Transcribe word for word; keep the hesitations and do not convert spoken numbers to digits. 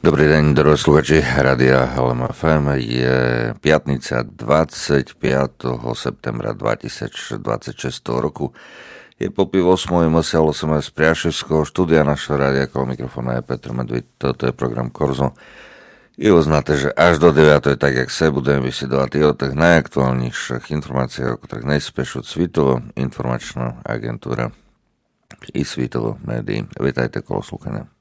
Dobrý deň, doroví sluchači Rádia Halem ef em. Je piatnica dvadsaťpäť. septembra dvetisícdvadsaťšesť roku. Je po pol osmej, mesiaľ som aj z Priaševského štúdia našho rádia, okolo mikrofóna je Petr Medvíd. Toto je program Korzo. I uznáte, že až do deviatej, tak jak se budeme vysledovať i o tých najaktuálnejších informáciách, o ktorých najspešujú Svitovo informačná agentúra i Svitovo médií. Vítajte, kolo slúchania.